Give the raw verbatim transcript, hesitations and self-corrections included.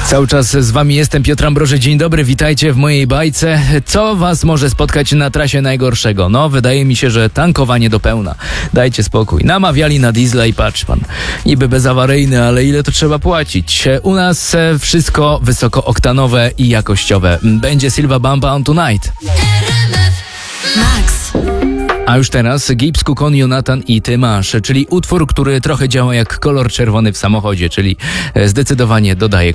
Cały czas z wami jestem, Piotr Ambroży. Dzień dobry, witajcie w mojej bajce. Co was może spotkać na trasie najgorszego? No, wydaje mi się, że tankowanie do pełna. Dajcie spokój. Namawiali na diesla i patrz pan, niby bezawaryjny, ale ile to trzeba płacić? U nas wszystko wysokooktanowe i jakościowe. Będzie Silva Bamba on Tonight. Max. A już teraz Gibbs, Kukon, Jonathan i Ty masz, czyli utwór, który trochę działa jak kolor czerwony w samochodzie, czyli zdecydowanie dodaje